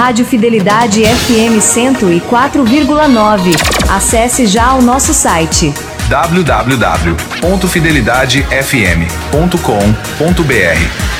Rádio Fidelidade FM 104,9. Acesse já o nosso site www.fidelidadefm.com.br